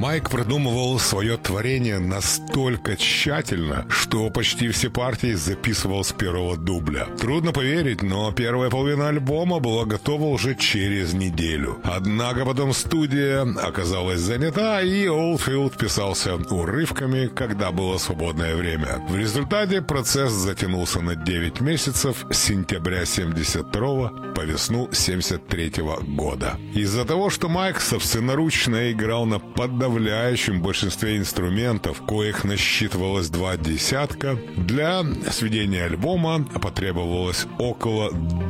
Майк продумывал свое творение настолько тщательно, что почти все партии записывал с первого дубля. Трудно поверить, но первая половина альбома была готова уже через неделю. Однако потом студия оказалась занята, и Олдфилд писался урывками, когда было свободное время. В результате процесс затянулся на 9 месяцев с сентября 72 по весну 73 года. Из-за того, что Майк собственноручно играл на подавляющем большинстве инструментов, коих насчитывалось 2 десятка, для сведения альбома потребовалось около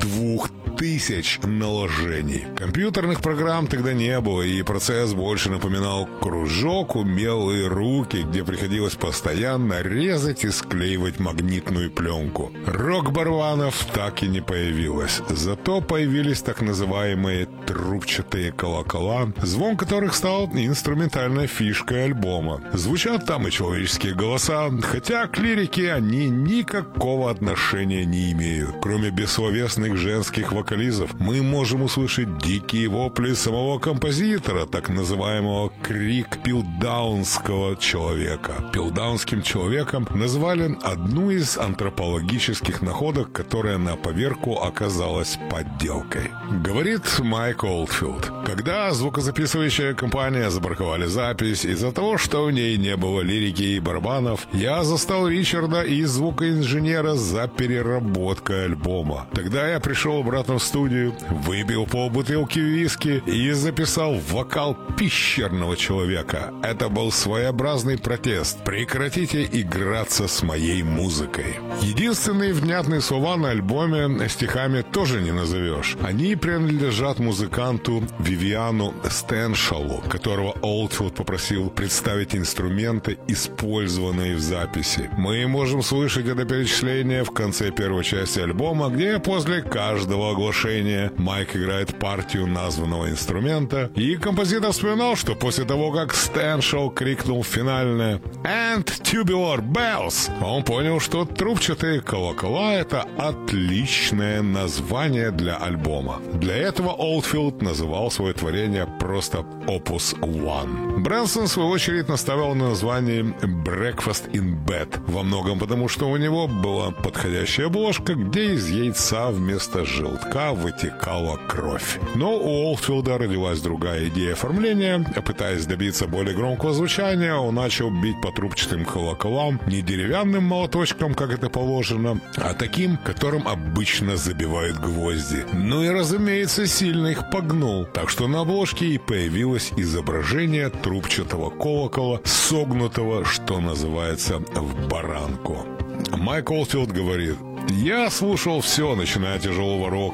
2000 наложений. Компьютерных программ тогда не было, и процесс больше напоминал кружок умелые руки, где приходилось постоянно резать и склеивать магнитную пленку. Рок-барабанов так и не появилось. Зато появились так называемые трубчатые колокола, звон которых стал инструментальной фишкой альбома. Звучат там и человеческие голоса, хотя к лирике они никакого отношения не имеют. Кроме бессловесных женских вокализов, мы можем услышать дикие вопли самого композитора, так называемого крик пилдаунского человека. Пилдаунским человеком назвали одну из антропологических находок, которая на поверку оказалась подделкой. Говорит Майк Олдфилд: когда звукозаписывающая компания забраковали запись из-за того, что в ней не было лирики и барабанов, я застал Ричарда и звукоинженера за переработкой альбома. Тогда я пришел обратно в студию, выпил полбутылки виски и записал вокал пещерного человека. Это был своеобразный протест. Прекратите играться с моей музыкой. Единственные внятные слова на альбоме стихами тоже не назовешь. Они принадлежат музыканту Вивиану Стэншалу, которого Олдфилд попросил представить инструменты, использованные в записи. Мы можем слышать это перечисление в конце первой части альбома, где после каждого оглашения Майк играет партию названного инструмента, и композитор вспоминал, что после того, как Стэншал крикнул финальное «And tubular bells», он понял, что трубчатые колокола — это отличное название для альбома. Для этого Олдфилд называл свое творение просто Opus One. Брэнсон, в свою очередь, наставил на название Breakfast in Bed, во многом потому, что у него была подходящая обложка, где из яйца вместо желтка вытекала кровь. Но у Олдфилда родилась другая идея оформления. Пытаясь добиться более громкого звучания, он начал бить по трубчатым колоколам не деревянным молоточком, как это положено, а таким, которым обычно забивают гвозди. Ну и, разумеется, сильно их погнул, так что на обложке и появилось изображение трубчатого колокола, согнутого, что называется, в баранку. Майк Олдфилд говорит: «Я слушал все, начиная от тяжелого рока